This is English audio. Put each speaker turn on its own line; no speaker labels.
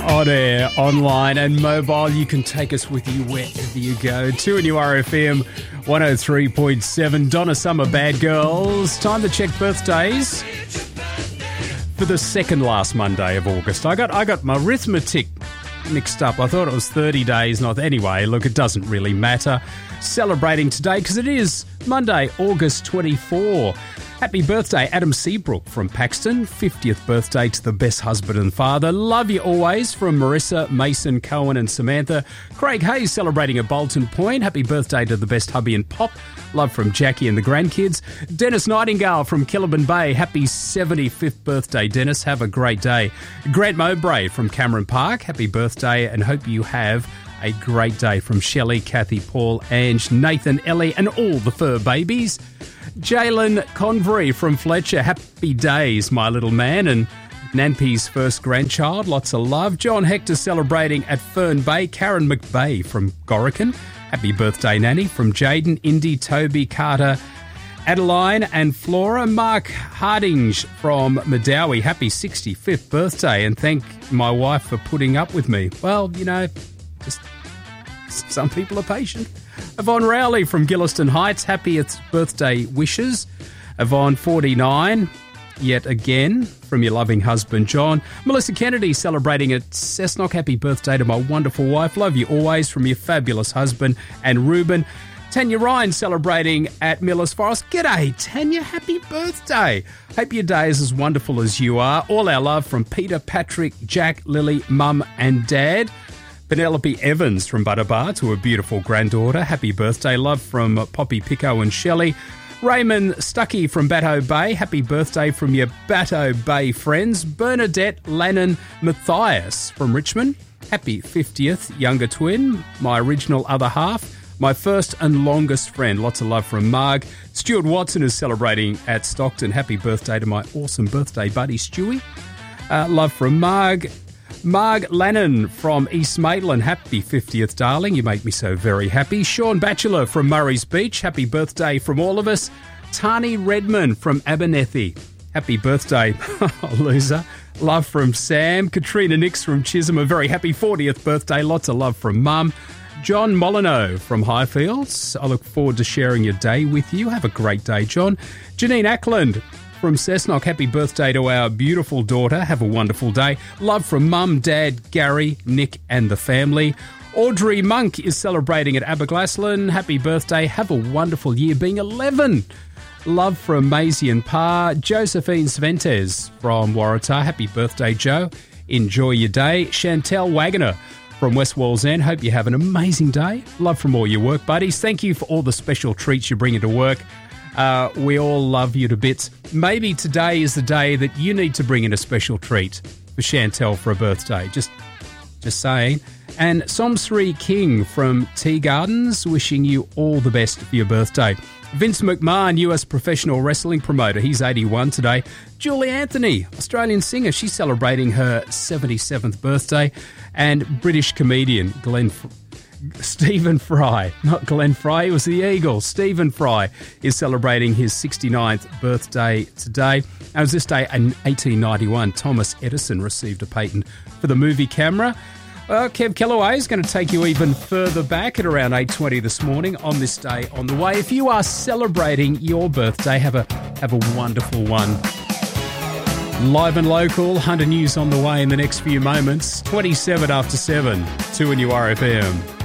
On air, online and mobile, you can take us with you wherever you go. 2NURFM 103.7. Donna Summer, Bad Girls. Time to check birthdays for the second last Monday of August. I got my arithmetic mixed up. I thought it was 30 days. Not anyway. Look, it doesn't really matter. Celebrating today because it is Monday, August 24. Happy birthday, Adam Seabrook from Paxton. 50th birthday to the best husband and father. Love you always from Marissa, Mason, Cohen and Samantha. Craig Hayes celebrating at Bolton Point. Happy birthday to the best hubby and pop. Love from Jackie and the grandkids. Dennis Nightingale from Killabin Bay. Happy 75th birthday, Dennis. Have a great day. Grant Mowbray from Cameron Park. Happy birthday and hope you have a great day from Shelley, Kathy, Paul, Ange, Nathan, Ellie and all the fur babies. Jalen Convery from Fletcher. Happy days, my little man. And Nanpi's first grandchild. Lots of love. John Hector celebrating at Fern Bay. Karen McVeigh from Gorican. Happy birthday, Nanny. From Jaden, Indy, Toby, Carter, Adeline and Flora. Mark Hardinge from Madawi. Happy 65th birthday. And thank my wife for putting up with me. Well, you know, just some people are patient. Yvonne Rowley from Gilliston Heights, happy birthday wishes. Yvonne, 49, yet again, from your loving husband, John. Melissa Kennedy celebrating at Cessnock, happy birthday to my wonderful wife. Love you always from your fabulous husband and Reuben. Tanya Ryan celebrating at Millers Forest. G'day, Tanya, happy birthday. Hope your day is as wonderful as you are. All our love from Peter, Patrick, Jack, Lily, Mum and Dad. Penelope Evans from Butterbar to her beautiful granddaughter. Happy birthday. Love from Poppy Pico and Shelley. Raymond Stuckey from Batto Bay. Happy birthday from your Batto Bay friends. Bernadette Lannon Matthias from Richmond. Happy 50th younger twin. My original other half. My first and longest friend. Lots of love from Marg. Stuart Watson is celebrating at Stockton. Happy birthday to my awesome birthday buddy Stewie. Love from Marg. Marg Lannon from East Maitland, happy 50th, darling. You make me so very happy. Sean Batchelor from Murray's Beach, happy birthday from all of us. Tani Redmond from Abernethy, happy birthday, loser. Love from Sam. Katrina Nix from Chisholm, a very happy 40th birthday. Lots of love from Mum. John Molyneux from Highfields, I look forward to sharing your day with you. Have a great day, John. Janine Ackland from Cessnock, happy birthday to our beautiful daughter. Have a wonderful day. Love from Mum, Dad, Gary, Nick and the family. Audrey Monk is celebrating at Aberglaslyn. Happy birthday. Have a wonderful year being 11. Love from Maisie and Pa. Josephine Sventes from Waratah. Happy birthday, Joe. Enjoy your day. Chantel Wagner from West Wallsend. Hope you have an amazing day. Love from all your work buddies. Thank you for all the special treats you bring into work. We all love you to bits. Maybe today is the day that you need to bring in a special treat for Chantel for a birthday. Just saying. And Somsri King from Tea Gardens, wishing you all the best for your birthday. Vince McMahon, US professional wrestling promoter. He's 81 today. Julie Anthony, Australian singer. She's celebrating her 77th birthday. And British comedian Stephen Fry, not Glenn Fry, it was the Eagles. Stephen Fry is celebrating his 69th birthday today. And it was this day in 1891, Thomas Edison received a patent for the movie camera. Well, Kev Kellaway is going to take you even further back at around 8:20 this morning on this day on the way. If you are celebrating your birthday, have a wonderful one. Live and local, Hunter News on the way in the next few moments. 27 after 7, 2NURFM.